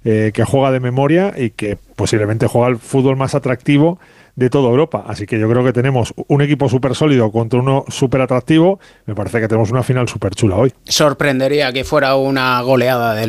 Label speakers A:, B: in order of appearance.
A: que juega de memoria y que posiblemente juega el fútbol más atractivo de toda Europa. Así que yo creo que tenemos un equipo súper sólido contra uno súper atractivo. Me parece que tenemos una final súper chula hoy.
B: Sorprendería que fuera una goleada del